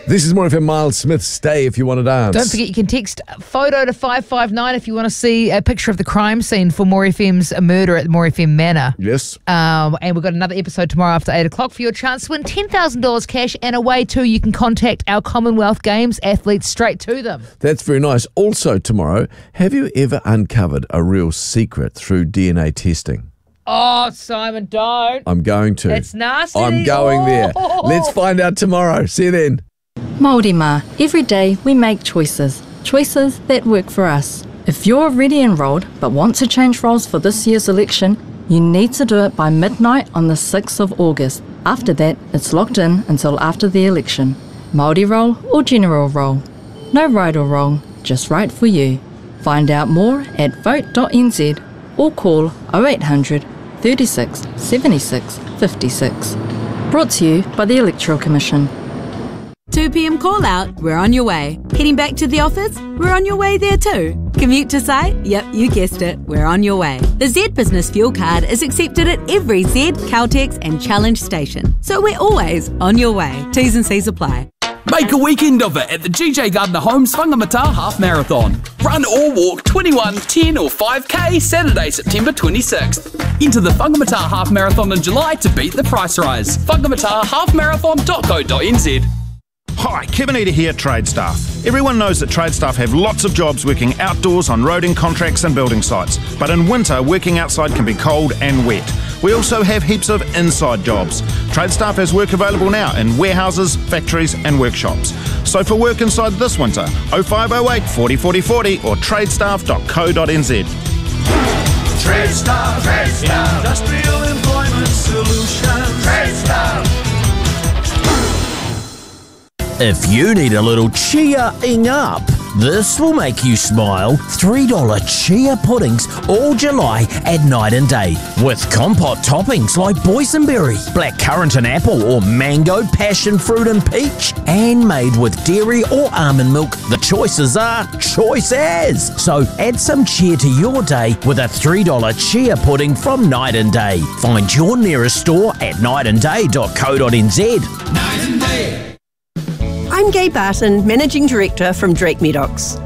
This is More FM. Miles Smith. Stay if you want to dance. Don't forget you can text photo to 559 if you want to see a picture of the crime scene for More FM's murder at More FM Manor. Yes. And we've got another episode tomorrow after 8 o'clock for your chance to win $10,000 cash, and away too you can contact our Commonwealth Games athletes straight to them. That's very nice. Also tomorrow, have you ever uncovered a real secret through DNA testing? Oh, Simon, don't. I'm going to. It's nasty. I'm going there. Let's find out tomorrow. See you then. Māori mā, every day we make choices that work for us. If you're already enrolled but want to change roles for this year's election, you need to do it by midnight on the 6th of August. After that, it's locked in until after the election. Māori role or general role. No right or wrong, just right for you. Find out more at vote.nz or call 0800 36 76 56. Brought to you by the Electoral Commission. 2 p.m. call out, we're on your way. Heading back to the office, we're on your way there too. Commute to site? Yep, you guessed it, we're on your way. The Z Business Fuel Card is accepted at every Z, Caltex and Challenge station. So we're always on your way. T's and C's apply. Make a weekend of it at the GJ Gardner Homes Whangamata Half Marathon. Run or walk 21, 10 or 5k Saturday, September 26th. Enter the Whangamata Half Marathon in July to beat the price rise. whangamattahalfmarathon.co.nz. Hi, Kevin Eater here, Trade Staff. Everyone knows that Trade Staff have lots of jobs working outdoors on roading contracts and building sites. But in winter, working outside can be cold and wet. We also have heaps of inside jobs. Trade Staff has work available now in warehouses, factories and workshops. So for work inside this winter, 0508 40 40 40 or tradestaff.co.nz. Trade Staff, Industrial Employment Solutions. Trade Staff. If you need a little cheer-ing up, this will make you smile. $3 chia puddings all July at Night and Day. With compote toppings like boysenberry, blackcurrant and apple, or mango, passion fruit and peach. And made with dairy or almond milk, the choices are choice as. So add some cheer to your day with a $3 chia pudding from Night and Day. Find your nearest store at nightandday.co.nz. Night and Day. I'm Gay Barton, Managing Director from Drake Medocs.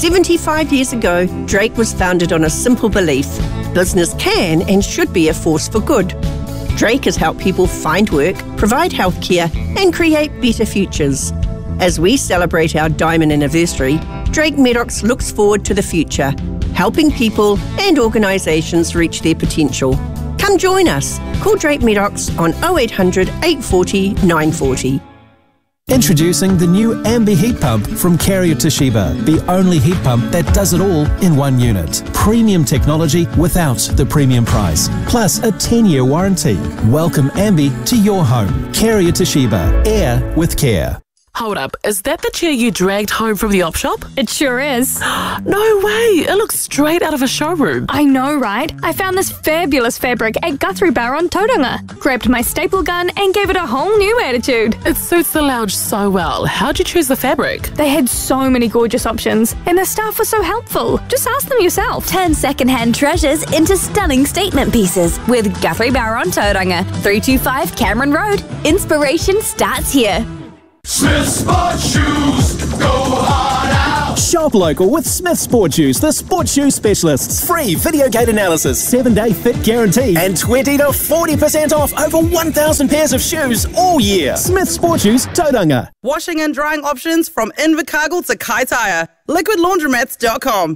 75 years ago, Drake was founded on a simple belief: business can and should be a force for good. Drake has helped people find work, provide healthcare, and create better futures. As we celebrate our diamond anniversary, Drake Medocs looks forward to the future, helping people and organisations reach their potential. Come join us. Call Drake Medocs on 0800 840 940. Introducing the new Ambi heat pump from Carrier Toshiba, the only heat pump that does it all in one unit. Premium technology without the premium price, plus a 10-year warranty. Welcome Ambi to your home. Carrier Toshiba, air with care. Hold up, is that the chair you dragged home from the op shop? It sure is. No way, it looks straight out of a showroom. I know, right? I found this fabulous fabric at Guthrie Bar on Tauranga. Grabbed my staple gun and gave it a whole new attitude. It suits the lounge so well. How'd you choose the fabric? They had so many gorgeous options and the staff was so helpful. Just ask them yourself. Turn second-hand treasures into stunning statement pieces with Guthrie Bar on Tauranga, 325 Cameron Road. Inspiration starts here. Smith Sport Shoes, go hard out. Shop local with Smith Sport Shoes, the sports shoe specialists. Free video gate analysis, 7-day fit guarantee, and 20 to 40% off over 1,000 pairs of shoes all year. Smith Sport Shoes, Tauranga. Washing and drying options from Invercargill to Kaitaia. LiquidLaundromats.com.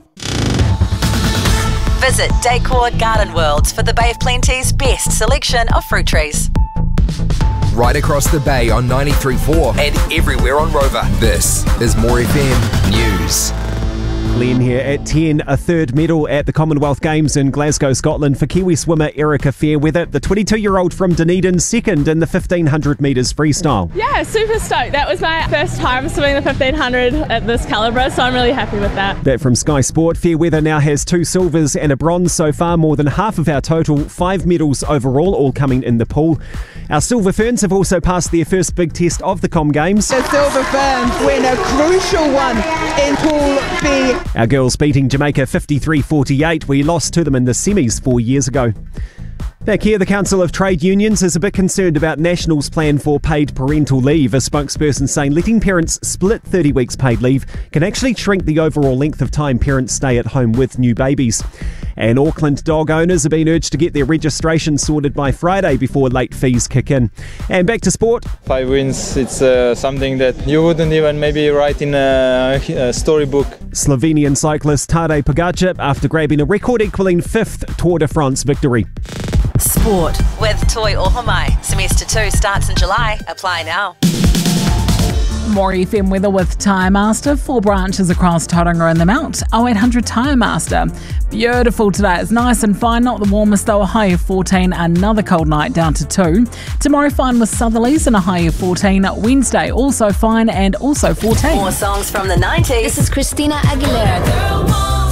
Visit Decor Garden Worlds for the Bay of Plenty's best selection of fruit trees. Right across the bay on 93.4 and everywhere on Rover. This is More FM News. Glenn here at 10, a third medal at the Commonwealth Games in Glasgow, Scotland for Kiwi swimmer Erica Fairweather, the 22-year-old from Dunedin, second in the 1,500 metres freestyle. Yeah, super stoked. That was my first time swimming the 1,500 at this calibre, so I'm really happy with that. That from Sky Sport. Fairweather now has 2 silvers and a bronze so far, more than half of our total, 5 medals overall, all coming in the pool. Our Silver Ferns have also passed their first big test of the Com Games. The Silver Ferns win a crucial one in Pool B. Our girls beating Jamaica 53-48. We lost to them in the semis 4 years ago. Back here, the Council of Trade Unions is a bit concerned about National's plan for paid parental leave. A spokesperson saying letting parents split 30 weeks paid leave can actually shrink the overall length of time parents stay at home with new babies. And Auckland dog owners are being urged to get their registration sorted by Friday before late fees kick in. And back to sport. 5 wins, it's something that you wouldn't even maybe write in a storybook. Slovenian cyclist Tadej Pogacar after grabbing a record-equalling 5th Tour de France victory. Sport with Toi Ohomai. Semester 2 starts in July. Apply now. More FM weather with Tyre Master. 4 branches across Tauranga and the Mount. 0800 Tyre Master. Beautiful today. It's nice and fine. Not the warmest though. A high of 14. Another cold night down to 2. Tomorrow fine with southerlies and a high of 14. Wednesday also fine and also 14. More songs from the 90s. This is Christina Aguilera.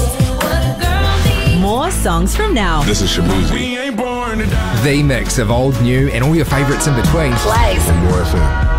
More songs from now. This is Shabuzi. The mix of old, new, and all your favourites in between. Plays. More FM.